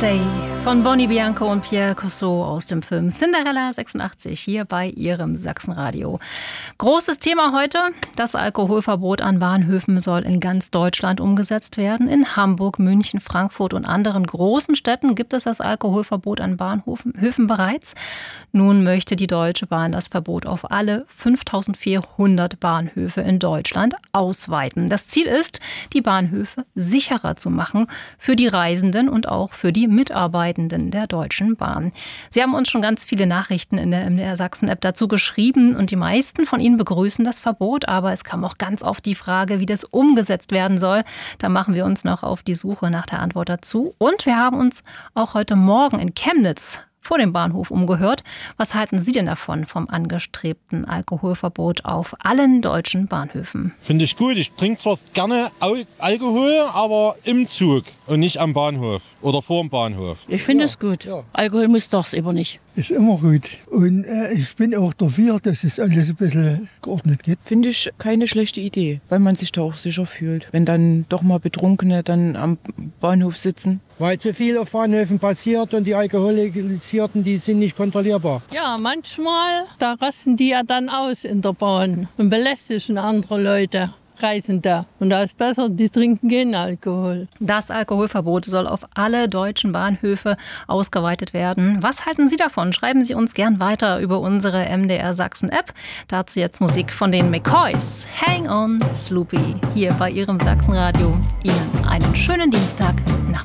Day von Bonnie Bianco und Pierre Cossot aus dem Film Cinderella 86 hier bei Ihrem Sachsenradio. Großes Thema heute, das Alkoholverbot an Bahnhöfen soll in ganz Deutschland umgesetzt werden. In Hamburg, München, Frankfurt und anderen großen Städten gibt es das Alkoholverbot an Bahnhöfen bereits. Nun möchte die Deutsche Bahn das Verbot auf alle 5400 Bahnhöfe in Deutschland ausweiten. Das Ziel ist, die Bahnhöfe sicherer zu machen für die Reisenden und auch für die Mitarbeitenden der Deutschen Bahn. Sie haben uns schon ganz viele Nachrichten in der MDR Sachsen-App dazu geschrieben und die meisten von Ihnen begrüßen das Verbot, aber es kam auch ganz oft die Frage, wie das umgesetzt werden soll. Da machen wir uns noch auf die Suche nach der Antwort dazu. Und wir haben uns auch heute Morgen in Chemnitz vor dem Bahnhof umgehört. Was halten Sie denn davon, vom angestrebten Alkoholverbot auf allen deutschen Bahnhöfen? Finde ich gut. Ich trinke zwar gerne Alkohol, aber im Zug und nicht am Bahnhof oder vor dem Bahnhof. Ich finde es gut. Ja. Alkohol muss doch aber nicht. Ist immer gut. Und ich bin auch dafür, dass es alles ein bisschen geordnet geht. Finde ich keine schlechte Idee, weil man sich da auch sicher fühlt. Wenn dann doch mal Betrunkene dann am Bahnhof sitzen. Weil zu viel auf Bahnhöfen passiert und die Alkoholisierten, die sind nicht kontrollierbar. Ja, manchmal, da rasten die ja dann aus in der Bahn und belästigen andere Leute. Reisende. Und da ist besser, die trinken keinen Alkohol. Das Alkoholverbot soll auf alle deutschen Bahnhöfe ausgeweitet werden. Was halten Sie davon? Schreiben Sie uns gern weiter über unsere MDR Sachsen-App. Dazu jetzt Musik von den McCoys. Hang on, Sloopy. Hier bei Ihrem Sachsenradio. Ihnen einen schönen Dienstag.